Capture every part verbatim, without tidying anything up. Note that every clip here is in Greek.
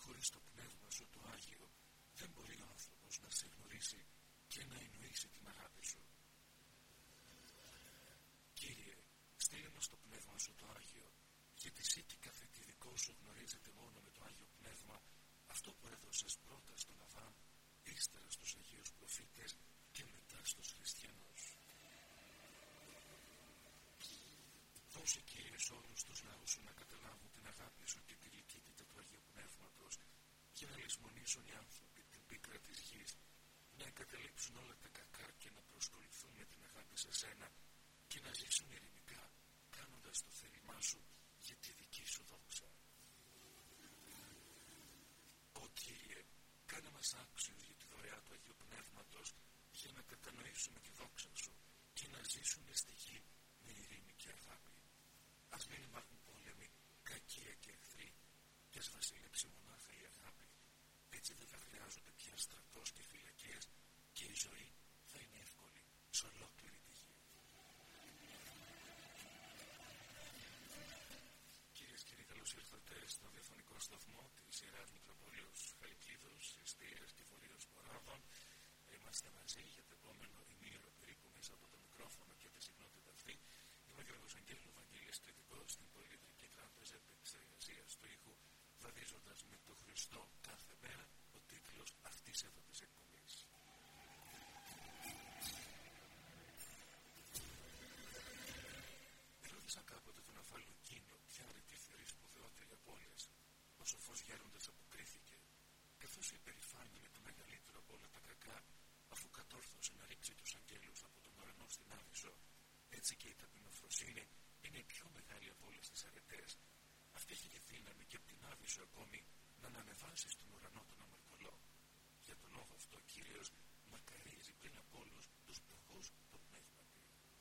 χωρίς το πνεύμα σου το Άγιο δεν μπορεί ο άνθρωπος να σε γνωρίσει και να εννοήσει την αγάπη σου. Κύριε, στείλε μας το πνεύμα σου το Άγιο, γιατί εσύ τι καθηκητικό σου γνωρίζετε μόνο με το Άγιο Πνεύμα, αυτό που έδωσες πρώτα στον Αβραάμ, ύστερα στους Αγίους Προφήτες και μετά στους χριστιανούς. Δώσε, Κύριε, σε όλους τους λαούς σου να καταλάβουν την αγάπη σου και τη λυκύτητα του Αγίου Πνεύματος, για να λησμονήσουν οι άνθρωποι την πίκρα της γης, να εγκαταλείψουν όλα τα κακά και να προσκοληθούν με την αγάπη σε σένα και να ζήσουν ειρηνικά, κάνοντας το θέλημά σου για τη δική σου δόξα. Ω Κύριε, κάνε μας άξιους για τη δωρεά του Αγίου Πνεύματος, για να κατανοήσουμε τη δόξα σου και να ζήσουμε στη γη με ειρήνη και αγάπη. Ας μην υπάρχουν πόλεμοι, κακία και εχθροί, και ας βασιλέψει μονάχα η αγάπη. Έτσι δεν θα χρειάζονται πια στρατός και φυλακές και η ζωή θα είναι εύκολη σε ολόκληρη τη γη. Κυρίες και κύριοι, καλώς ήρθατε στο διαφωνικό σταθμό της Ιεράς Μητροπόλεως Χαλκίδος, Εστίας και Φορείος Ποράδων. Είμαστε μαζί για το επόμενο ημίωρο περίπου μέσα από το μικρόφωνο και τη συχνότητα αυτή. Είμαι ο Γιώργος Αγγέλου, Βαγγέλης Κρητικός, στην Πολυεδρική Τράπεζα Επεξεργασίας του Ήχου, βαδίζοντας με τον Χριστό κάθε μέρα, ο τίτλος αυτής εδώ της εκπομπής. Ερώτησα κάποτε τον Αφαλοκίνο ποια αρετή θεωρεί σπουδαιότερη από όλες. Ο σοφός γέροντας αποκρίθηκε: καθώς η υπερηφάνεια είναι το μεγαλύτερο από όλα τα κακά, αφού κατόρθωσε να ρίξει τους αγγέλους από τον ουρανό στην Άβυσσο, έτσι και η ταπεινοφροσύνη είναι η πιο μεγάλη από όλες τις αρετές. Αυτή έχει τη δύναμη και από την Άβυσσο ακόμη να ανανεβάσει στον ουρανό τον αμαρτωλό. Για τον λόγο αυτό ο Κύριος μακαρίζει πριν από όλους τους πτωχούς το πνεύματι.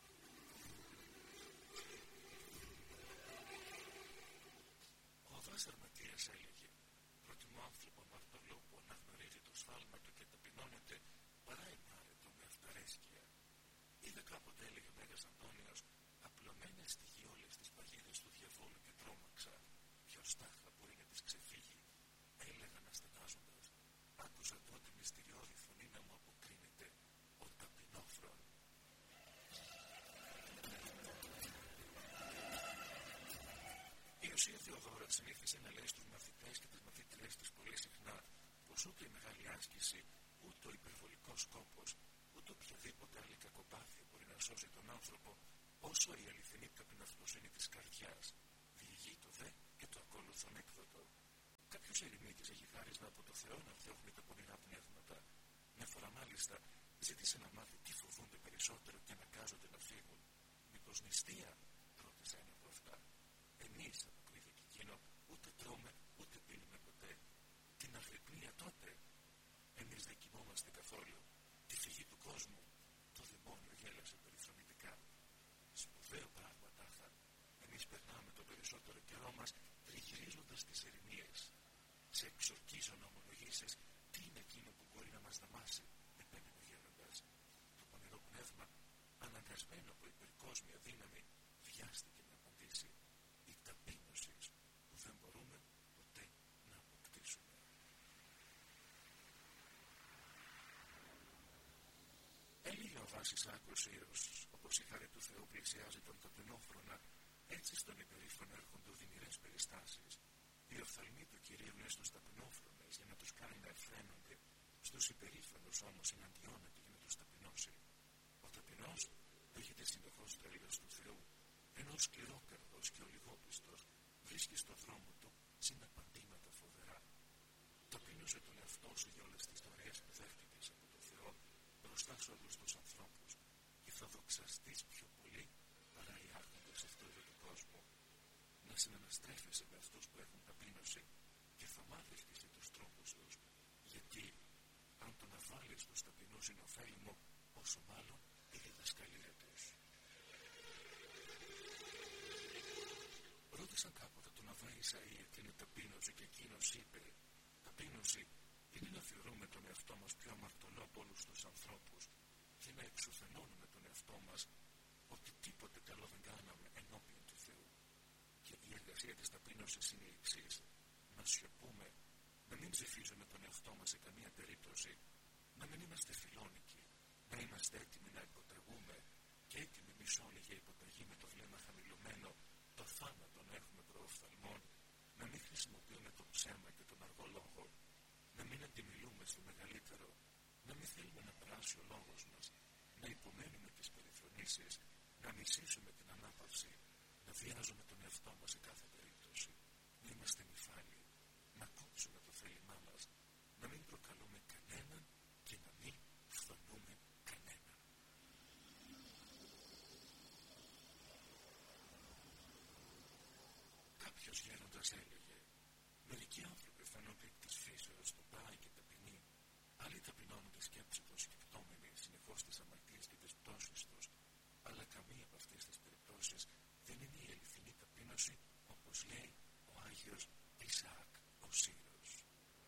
Ο Αββάς Αρματίας έλεγε: προτιμώ άνθρωπο αμαρτωλό που αναγνωρίζει το σφάλμα του και ταπεινώνεται, παρά ενάρετο με αυταρέσκεια. Είδα κάποτε, έλεγε ο Μέγας Αντώνιος, απλωμένες στη γη όλες τις παγίδες του διαβόλου και τρόμαξα. Ποιος τάχα μπορεί να τις ξεφύγει? Έλεγα αναστενάζοντας. Άκουσα τότε μυστηριώδη φωνή να μου αποκρίνεται: ο ταπεινόφρον. Η Οσία Θεοδώρα συνήθισε να λέει στους μαθητές και τις μαθήτριες της πολύ συχνά πως ούτε η μεγάλη άσκηση, ούτε ο υπερβολικός κόπος, ούτε οποιαδήποτε άλλη κακοπάθεια μπορεί να σώσει τον άνθρωπο, όσο η αληθινή ταπεινοφροσύνη της καρδιάς. Διηγεί το δε και το ακόλουθον έκδοτο. Κάποιος ερημίτης έχει χάρισμα από το Θεό να διώχνει τα πονηρά πνεύματα. Μια φορά μάλιστα ζήτησε να μάθει τι φοβούνται περισσότερο και αναγκάζονται να φύγουν. Μήπως νηστεία? Ρώτησε ένα από αυτά. Εμείς, αποκρίθηκε εκείνο, ούτε τρώμε ούτε πίνουμε ποτέ. Την αγρυπνία τότε? Εμείς δεν κοιμόμαστε καθόλου. Τη φυγή του κόσμου? Το δαιμόνιο γέλασε περιφρονητικά. Σπουδαίο πράγμα τάχα. Εμείς περνάμε τον περισσότερο καιρό μας τριγυρίζοντας τις ερημίες. Σε εξορκίζω να ομολογήσεις τι είναι εκείνο που μπορεί να μας δαμάσει, επέμενε ο γέροντας. Το πονηρό πνεύμα, αναγκασμένο από υπερκόσμια δύναμη, βιάστηκε να απαντήσει: η ταπείνωση που δεν μπορούμε ποτέ να αποκτήσουμε. Έλεγε ο Βάσης Άκροσίος, όπως η χάρη του Θεού πλησιάζει τον ταπεινόφρονα, έτσι στον υπερήφανο έρχονται οδυνηρές περιστάσεις. Οι οφθαλμοί του Κυρίου είναι στους ταπεινόφρονες για να τους κάνει να εφραίνονται, στους υπερήφανους όμως εναντιώνεται για να τους ταπεινώσει. Ο ταπεινός δέχεται συνεχώς το έλεος του Θεού, ενώ ο σκληρόκαρδος και ο λιγόπιστος βρίσκει στο δρόμο του συναπαντήματα φοβερά. Ταπείνωσε τον εαυτό σου για όλες τις δωρεές που δέχτηκες από το Θεό μπροστά σε όλους τους ανθρώπους και θα δοξαστείς πιο πολύ παρά οι άρχοντες αυτού του κόσμου. Να συναναστρέφεσαι με αυτούς που έχουν ταπείνωση και θα μάθεις και εσύ τους τρόπους τους, γιατί αν το να βάλεις τους ταπεινούς είναι ωφέλιμο, όσο μάλλον η διδασκαλία τους. Ρώτησαν κάποτε τον Αββά Ισαΐα τι είναι ταπείνωση και εκείνος είπε: ταπείνωση είναι να θεωρούμε τον εαυτό μας πιο αμαρτωλό από όλους τους ανθρώπους και να εξουθενώνουμε τον εαυτό μας ότι τίποτε καλό δεν κάναμε ενώπιον του Θεού. Και η εργασία της ταπείνωσης είναι η εξής: να σιωπούμε, να μην ψηφίζουμε τον εαυτό μας σε καμία περίπτωση, να μην είμαστε φιλόνικοι, να είμαστε έτοιμοι να υποταγούμε και έτοιμοι εμείς όλοι για υποταγή με το βλέμμα χαμηλωμένο, το θάνατο να έχουμε προοφθαλμών, να μην χρησιμοποιούμε το ψέμα και τον αργό λόγο, να μην αντιμιλούμε στο μεγαλύτερο, να μην θέλουμε να περάσει ο λόγος μας, να υπομένουμε τις περιφρονήσεις, να μισήσουμε την ανάπαυση, να βιάζουμε τον εαυτό μας σε κάθε περίπτωση, να είμαστε νυφάλιοι, να κόψουμε το θέλημά μας, να μην προκαλούμε κανέναν και να μην φθονούμε κανέναν. Κάποιος γέροντας έλεγε: μερικοί άνθρωποι φαίνονται εκ της φύσεως τομπάοι και ταπεινοί, άλλοι ταπεινώνουν τη σκέψη τους σκεπτόμενοι συνεχώς τις αμαρτίες και τις πτώσεις τους, αλλά καμία από αυτές τις περιπτώσεις δεν είναι η αληθινή ταπείνωση, όπως λέει ο Άγιος Ισαάκ ο Σύρος.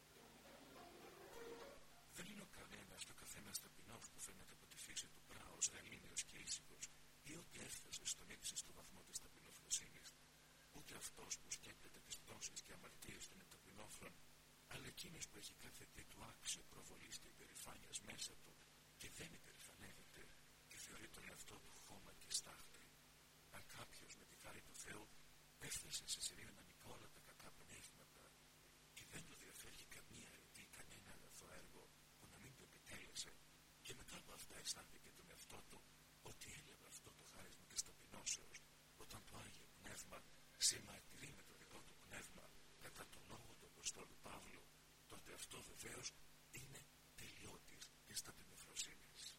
Δεν είναι ο κανένας και ο καθένας ταπεινός που φαίνεται από τη φύση του πράος, γαλήνιος και ήσυχος, ή ότι έφτασε στον ύψιστο βαθμό της ταπεινοφροσύνης. Ούτε αυτός που σκέπτεται τις πτώσεις και αμαρτίες των ταπεινόφρων, αλλά εκείνος που έχει κάθε τι του άξιο προβολής και υπερηφάνειας μέσα του και δεν υπερηφανεύεται και θεωρεί τον εαυτό του χώμα και στάχτη. Αν κάποιος με τη χάρη του Θεού έφτασε σε σημείο να νικά όλα τα κακά πνεύματα και δεν του διαφεύγει καμία αρετή ή κανένα αγαθό έργο που να μην το επιτέλεσε, και μετά από αυτά αισθάνθηκε τον εαυτό του ότι έλαβε αυτό το χάρισμα της ταπεινώσεως, όταν το Άγιο Πνεύμα συμμαρτυρεί με το δικό του πνεύμα κατά το λόγο του Αποστόλου Παύλου, τότε αυτό βεβαίως είναι τελειώτης της ταπεινοφροσύνης.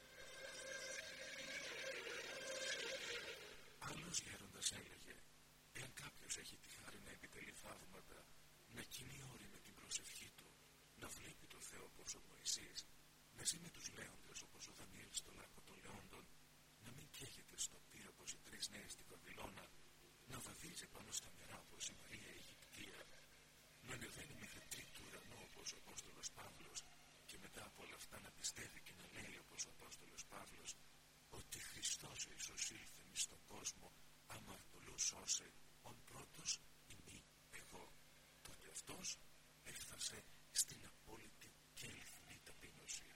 Άλλος γέροντας έλεγε: εάν κάποιος έχει τη χάρη να επιτελεί θαύματα, να κινεί όρη με την προσευχή του, να βλέπει το Θεό όπως ο Μωυσής, να ζει με τους λέοντες όπως ο Δανιήλ στο λάκκο των λεόντων, να μην καίγεται στο πύρο όπως οι τρεις νέες στην Βαβυλώνα, να βαδίζει πάνω στα νερά όπως η Μαρία η Αιγυπτία, να ανεβαίνει μέχρι τρίτου ουρανού όπως ο Απόστολος Παύλος και μετά από όλα αυτά να πιστεύει και να λέει όπως ο Απόστολος Παύλος ότι Χριστός Ιησούς ήλθε μες στον κόσμο αμαρτωλούς σώσε, ον πρώτος ημί εγώ. Τότε αυτός έφτασε στην απόλυτη και αληθινή ταπείνωση.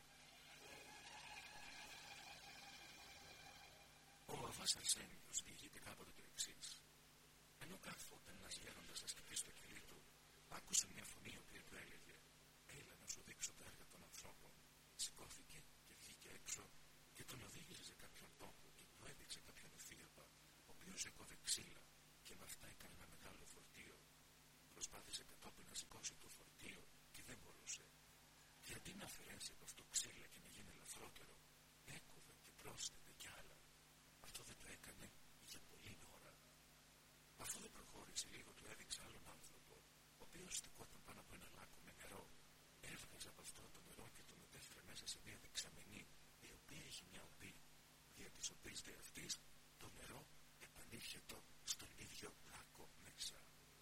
Ο Αββάς Αρσένιος διηγείται κάποτε το εξής: ενώ κάθοτε ένας γέροντας ασκητής στο κελί του, άκουσε μια φωνή η οποία του έλεγε: έλα να σου δείξω τα έργα των ανθρώπων. Σηκώθηκε και βγήκε έξω και τον οδήγησε σε κάποιον τόπο και του έδειξε κάποιον ευθύαπα, ο οποίος έκοβε ξύλα και με αυτά έκανε ένα μεγάλο φορτίο. Προσπάθησε κατόπιν να σηκώσει το φορτίο και δεν μπορούσε. Και αντί να αφαιρέσει από αυτό ξύλα και να γίνει ελαφρότερο, έκοβε και πρόσθεται κι άλλα. Αυτό δεν το έκανε για πολλή ώρα. Αφού δεν προχώρησε λίγο, του έδειξε άλλον άνθρωπο, ο οποίος στεκόταν πάνω από ένα λάκκο με νερό. Έβγαζε από αυτό το νερό και το μετέφερε μέσα σε μια δεξαμενή, η οποία είχε μια ομπή, δια της οποίας δε αυτής το νερό επανήρχετο στον ίδιο λάκκο μέσα.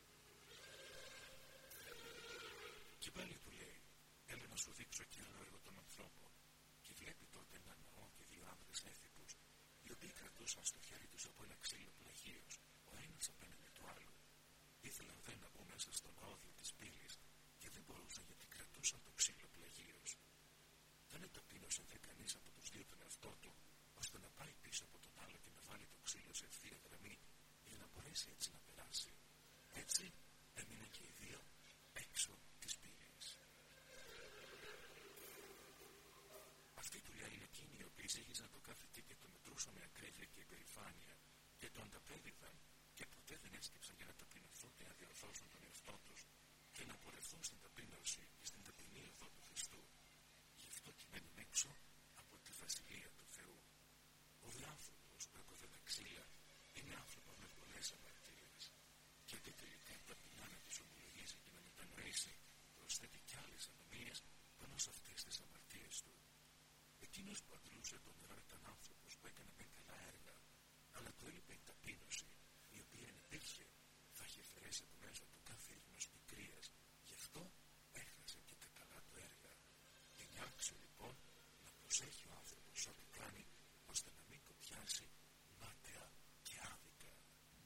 Και πάλι του λέει: έλα να σου δείξω κι άλλο έργο των ανθρώπων. Και βλέπει τότε ένα ναό και δύο άνδρες έφυπους, οι οποίοι κρατούσαν στο χέρι τους από ένα ξύλο πλαγίος, ο ένας απέναντι του άλλου. Ήθελαν δε να μπουν μέσα στον όδιο της πύλης και δεν μπορούσαν γιατί κρατούσαν το ξύλο πλαγίος. Δεν εταπείνωσε δε κανείς από τους δύο τον εαυτό του, ώστε να πάει πίσω από τον άλλο και να βάλει το ξύλο σε ευθεία γραμμή για να μπορέσει έτσι να περάσει. Έτσι έμειναν και οι δύο έξω της πύλης. Αυτοί του λέει είναι εκείνοι οι οποίοι ζήγιζαν το κάθε τι και το μετρούσαν με ακρίβεια και υπερηφάνεια και το ανταπέδιδαν και ποτέ δεν έσκυψαν για να ταπεινωθούν και να διορθώσουν τον εαυτό τους και να πορευθούν στην ταπείνωση και στην ταπεινή οδό του Χριστού. Γι' αυτό και μένουν έξω από τη βασιλεία του Θεού. Ο δε άνθρωπος που έκοβε τα ξύλα είναι άνθρωπος με πολλές αμαρτίες και αντί τελικά ταπεινά να τις ομολογήσει και να μετανοήσει, προσθέτει κι άλλες ανομίες πάνω σε αυτές τις αμαρτίες του. Εκείνος που αντλούσε το νερό ήταν άνθρωπος που έκανε με καλά έργα